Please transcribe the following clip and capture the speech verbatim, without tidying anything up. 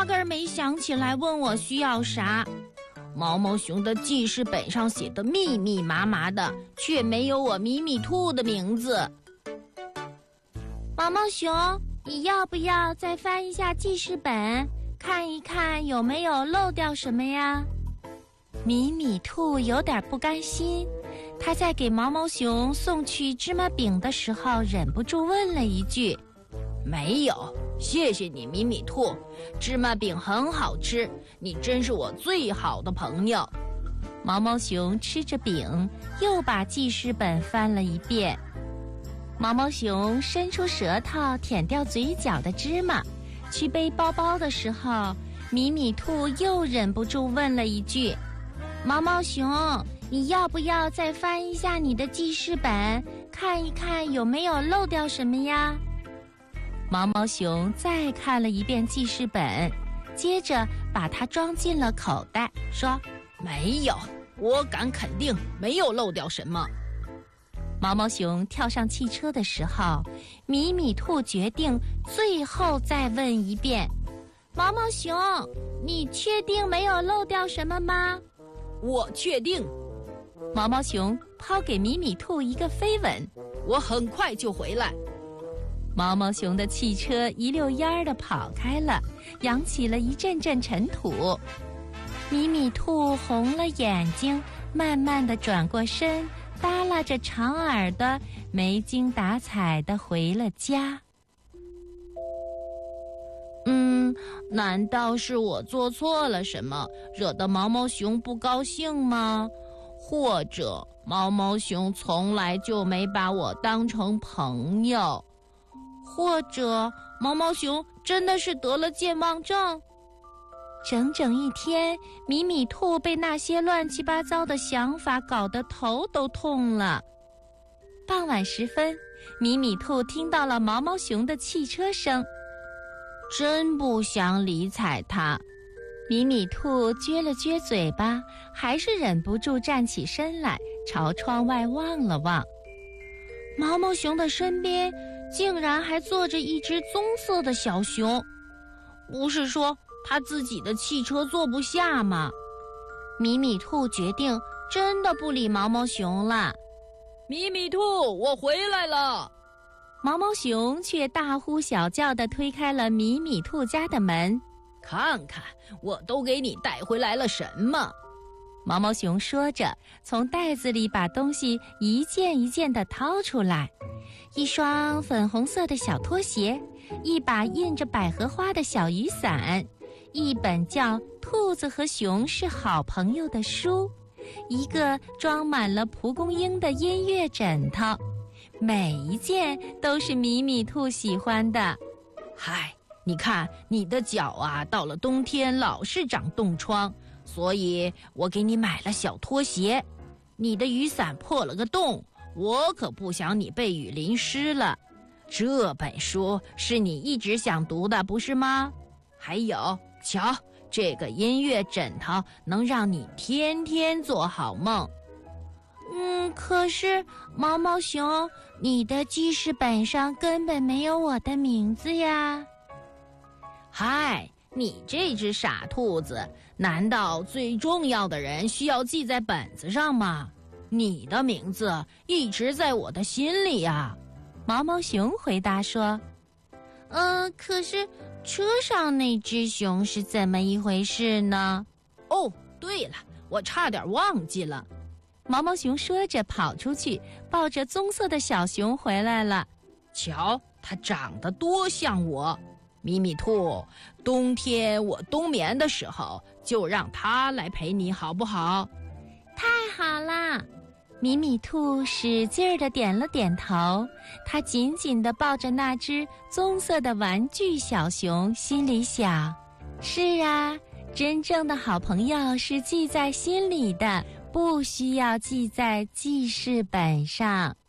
压根儿没想起来问我需要啥。毛毛熊的记事本上写的密密麻麻的，却没有我米米兔的名字。毛毛熊，你要不要再翻一下记事本，看一看有没有漏掉什么呀？米米兔有点不甘心，他在给毛毛熊送去芝麻饼的时候，忍不住问了一句：没有，谢谢你，米米兔，芝麻饼很好吃，你真是我最好的朋友。毛毛熊吃着饼，又把记事本翻了一遍。毛毛熊伸出舌头舔掉嘴角的芝麻，去背包包的时候，米米兔又忍不住问了一句：毛毛熊，你要不要再翻一下你的记事本，看一看有没有漏掉什么呀？毛毛熊再看了一遍记事本，接着把它装进了口袋，说：没有，我敢肯定没有漏掉什么。毛毛熊跳上汽车的时候，米米兔决定最后再问一遍：毛毛熊，你确定没有漏掉什么吗？我确定。毛毛熊抛给米米兔一个飞吻：我很快就回来。毛毛熊的汽车一溜烟儿地跑开了，扬起了一阵阵尘土。米米兔红了眼睛，慢慢地转过身，耷拉着长耳朵，没精打采地回了家。嗯，难道是我做错了什么，惹得毛毛熊不高兴吗？或者毛毛熊从来就没把我当成朋友？或者毛毛熊真的是得了健忘症？整整一天，米米兔被那些乱七八糟的想法搞得头都痛了。傍晚时分，米米兔听到了毛毛熊的汽车声，真不想理睬它。米米兔撅了撅嘴巴，还是忍不住站起身来，朝窗外望了望。毛毛熊的身边竟然还坐着一只棕色的小熊，不是说他自己的汽车坐不下吗？米米兔决定真的不理毛毛熊了。米米兔，我回来了！毛毛熊却大呼小叫地推开了米米兔家的门。看看我都给你带回来了什么！毛毛熊说着，从袋子里把东西一件一件地掏出来。一双粉红色的小拖鞋，一把印着百合花的小雨伞，一本叫《兔子和熊是好朋友》的书，一个装满了蒲公英的音乐枕头，每一件都是米米兔喜欢的。嗨，你看你的脚啊，到了冬天老是长冻疮，所以我给你买了小拖鞋。你的雨伞破了个洞，我可不想你被雨淋湿了。这本书是你一直想读的，不是吗？还有，瞧，这个音乐枕头能让你天天做好梦。嗯，可是毛毛熊，你的记事本上根本没有我的名字呀。嗨，你这只傻兔子，难道最重要的人需要记在本子上吗？你的名字一直在我的心里呀。毛毛熊回答说：嗯、呃，可是车上那只熊是怎么一回事呢？哦，对了，我差点忘记了。毛毛熊说着跑出去，抱着棕色的小熊回来了。瞧，它长得多像我。米米兔，冬天我冬眠的时候，就让它来陪你好不好？太好啦！米米兔使劲儿地点了点头，它紧紧地抱着那只棕色的玩具小熊，心里想：是啊，真正的好朋友是记在心里的，不需要记在记事本上。